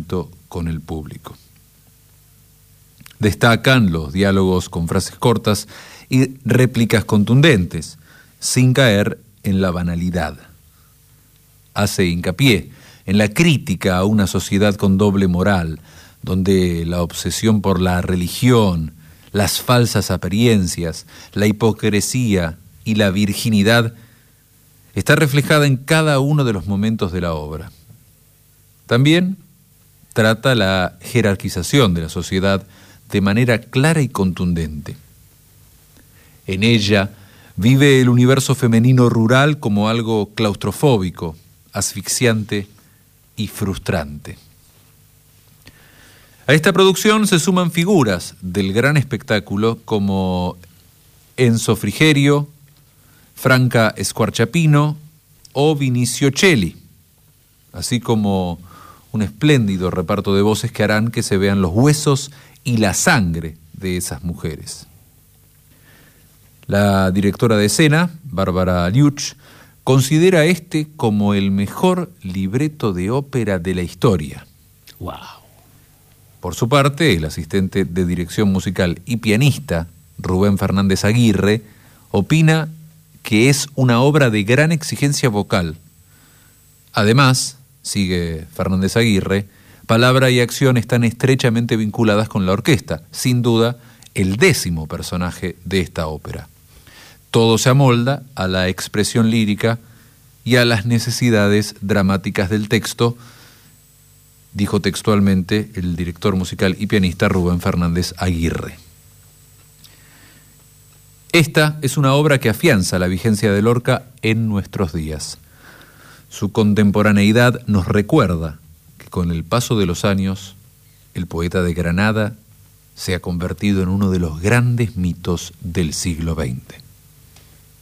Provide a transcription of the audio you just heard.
momento con el público. Destacan los diálogos con frases cortas y réplicas contundentes, sin caer en la banalidad. Hace hincapié en la crítica a una sociedad con doble moral, donde la obsesión por la religión, las falsas apariencias, la hipocresía y la virginidad está reflejada en cada uno de los momentos de la obra. También trata la jerarquización de la sociedad de manera clara y contundente. En ella vive el universo femenino rural como algo claustrofóbico, asfixiante y frustrante. A esta producción se suman figuras del gran espectáculo como Enzo Frigerio, Franca Squarciapino o Vinicio Celli, así como un espléndido reparto de voces que harán que se vean los huesos y la sangre de esas mujeres. La directora de escena, Bárbara Liuch, considera este como el mejor libreto de ópera de la historia. ¡Wow! Por su parte, el asistente de dirección musical y pianista, Rubén Fernández Aguirre, opina que es una obra de gran exigencia vocal. Además, sigue Fernández Aguirre, palabra y acción están estrechamente vinculadas con la orquesta, sin duda el 10º personaje de esta ópera. Todo se amolda a la expresión lírica y a las necesidades dramáticas del texto, dijo textualmente el director musical y pianista Rubén Fernández Aguirre. Esta es una obra que afianza la vigencia de Lorca en nuestros días. Su contemporaneidad nos recuerda que con el paso de los años, el poeta de Granada se ha convertido en uno de los grandes mitos del siglo XX.